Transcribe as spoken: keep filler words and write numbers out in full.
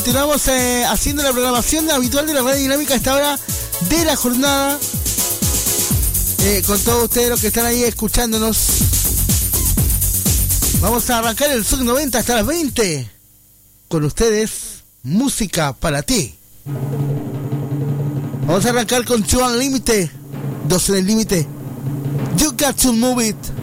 Continuamos eh, haciendo la programación habitual de la Radio Dinámica a esta hora de la jornada. Eh, con todos ustedes los que están ahí escuchándonos. Vamos a arrancar el Sub noventa hasta las veinte. Con ustedes, música para ti. Vamos a arrancar con Two Unlimited, dos en el límite. You got to move it.